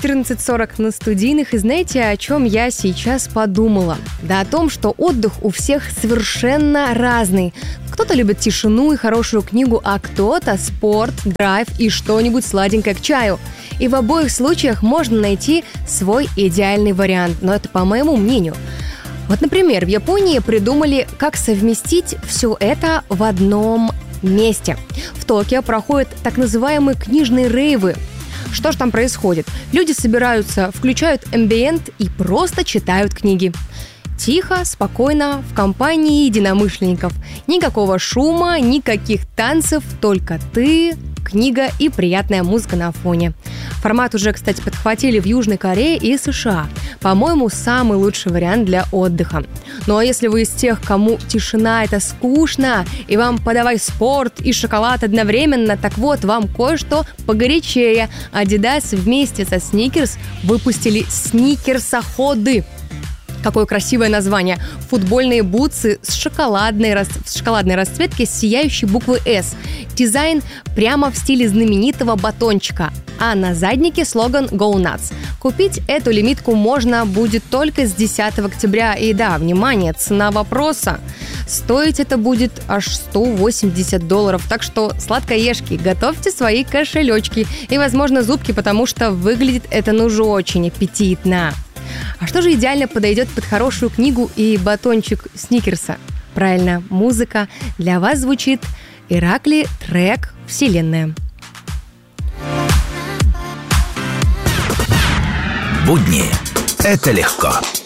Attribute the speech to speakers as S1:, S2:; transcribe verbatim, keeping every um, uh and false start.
S1: четырнадцать сорок на студийных, и знаете, о чем я сейчас подумала? Да о том, что отдых у всех совершенно разный. Кто-то любит тишину и хорошую книгу, а кто-то спорт, драйв и что-нибудь сладенькое к чаю. И в обоих случаях можно найти свой идеальный вариант, но это по моему мнению. Вот, например, в Японии придумали, как совместить все это в одном месте. В Токио проходят так называемые книжные рейвы. Что же там происходит? Люди собираются, включают эмбиент и просто читают книги. Тихо, спокойно, в компании единомышленников. Никакого шума, никаких танцев, только ты, книга и приятная музыка на фоне. Формат уже, кстати, подхватили в Южной Корее и США. По-моему, самый лучший вариант для отдыха. Ну а если вы из тех, кому тишина – это скучно, и вам подавай спорт и шоколад одновременно, так вот, вам кое-что погорячее. Adidas вместе со Snickers выпустили сникерсоходы. Какое красивое название. Футбольные бутсы с шоколадной, с шоколадной расцветки с сияющей буквы «С». Дизайн прямо в стиле знаменитого батончика. А на заднике слоган «Go Nuts». Купить эту лимитку можно будет только с десятого октября. И да, внимание, цена вопроса. Стоить это будет аж сто восемьдесят долларов. Так что, сладкоежки, готовьте свои кошелечки. И, возможно, зубки, потому что выглядит это ну же очень аппетитно. А что же идеально подойдет под хорошую книгу и батончик Сникерса? Правильно, музыка. Для вас звучит Иракли, трек «Вселенная».
S2: Будни – это легко.